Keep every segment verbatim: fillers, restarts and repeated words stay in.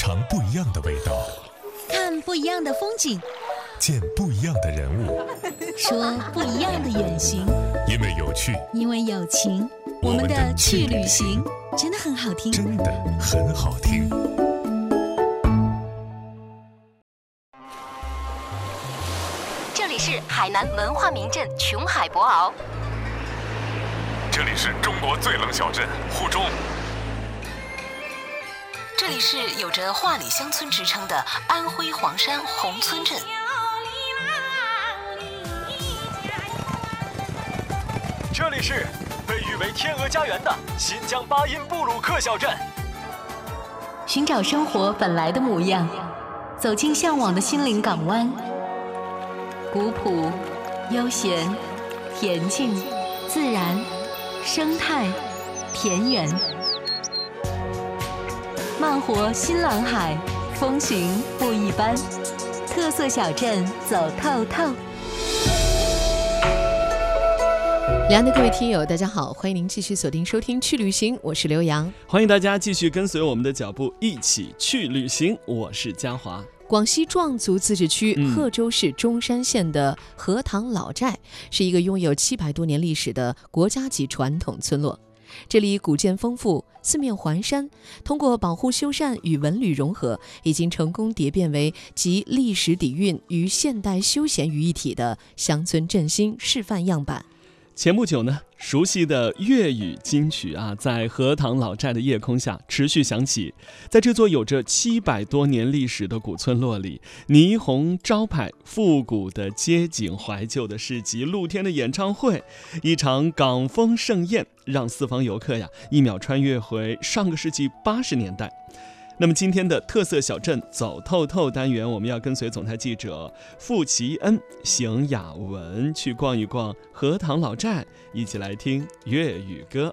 尝不一样的味道， 看不一样的风景， 见不一样的人物， 说不一样的远行。 因为有趣， 因为有情，我们的去旅行真的很好听， 真的很好听。 这里是海南文化名镇琼海博鳌， 这里是中国最冷小镇沪中， 这里是有着画里乡村之称的安徽黄山宏村镇， 这里是被誉为天鹅家园的新疆巴音布鲁克小镇。 寻找生活本来的模样，走进向往的心灵港湾。古朴、悠闲、恬静、自然、生态、田园，慢活新蓝海，风情不一般。特色小镇走透透。 两岸的各位听友大家好，欢迎您继续锁定收听去旅行，我是刘洋。 欢迎大家继续跟随我们的脚步一起去旅行，我是嘉华。 广西壮族自治区贺州市中山县的荷塘老寨是一个拥有七百多年历史的国家级传统村落。这里古建丰富，四面环山，通过保护修缮与文旅融合，已经成功蝶变为集历史底蕴与现代休闲于一体的乡村振兴示范样板。 前不久呢，熟悉的粤语金曲啊，在荷塘老寨的夜空下持续响起。在这座有着七百多年历史的古村落里，霓虹招牌、复古的街景、怀旧的市集、露天的演唱会，一场港风盛宴，让四方游客呀一秒穿越回上个世纪八十年代。那么今天的特色小镇走透透单元，我们要跟随总台记者傅奇恩行雅文去逛一逛荷塘老寨，一起来听粤语歌。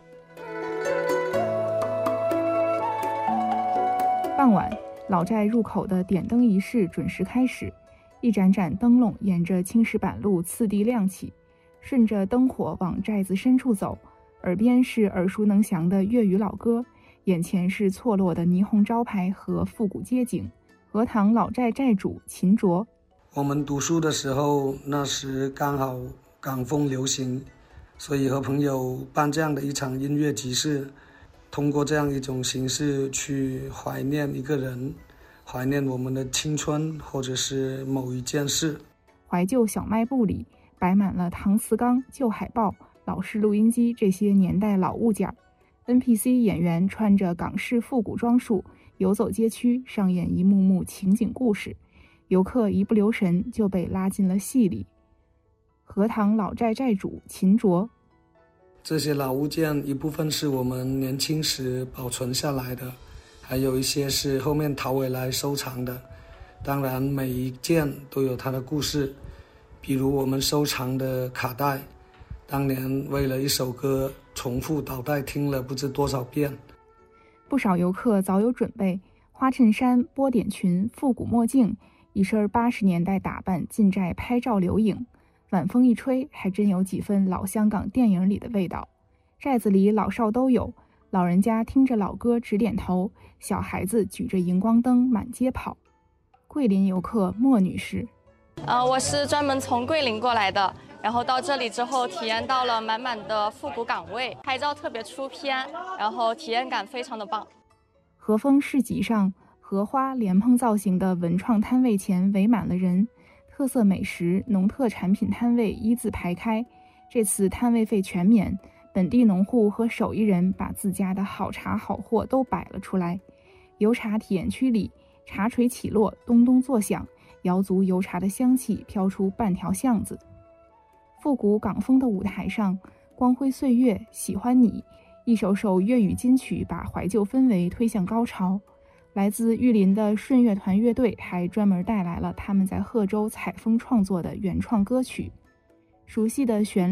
傍晚，老寨入口的点灯仪式准时开始，一盏盏灯笼沿着青石板路次第亮起，顺着灯火往寨子深处走，耳边是耳熟能详的粤语老歌，眼前是错落的霓虹招牌和复古街景。荷塘老寨寨主秦卓： 我们读书的时候，那时刚好港风流行，所以和朋友办这样的一场音乐集市，通过这样一种形式去怀念一个人，怀念我们的青春，或者是某一件事。 怀旧小卖部里摆满了搪瓷缸、旧海报、老式录音机这些年代老物件。N P C 演员穿着港式复古装束游走街区，上演一幕幕情景故事，游客一不留神就被拉进了戏里。荷塘老寨寨主秦卓： 这些老物件一部分是我们年轻时保存下来的，还有一些是后面淘回来收藏的。当然每一件都有它的故事，比如我们收藏的卡带，当年为了一首歌重复倒带听了不知多少遍。 不少游客早有准备，花衬衫、波点裙、复古墨镜，一身八十年代打扮进寨拍照留影。晚风一吹，还真有几分老香港电影里的味道。寨子里老少都有，老人家听着老歌直点头，小孩子举着荧光灯满街跑。桂林游客莫女士： 呃，我是专门从桂林过来的，然后到这里之后体验到了满满的复古港味，拍照特别出片，然后体验感非常的棒。 和风市集上，荷花莲蓬造型的文创摊位前围满了人，特色美食、农特产品摊位一字排开。这次摊位费全免，本地农户和手艺人把自家的好茶好货都摆了出来。油茶体验区里，茶锤起落，咚咚作响，瑶族油茶的香气飘出半条巷子。复古港风的舞台上，光辉岁月，喜欢你，一首首粤语金曲把怀旧氛围推向高潮。来自玉林的顺乐团乐队还专门带来了他们在贺州采风创作的原创歌曲，熟悉的旋律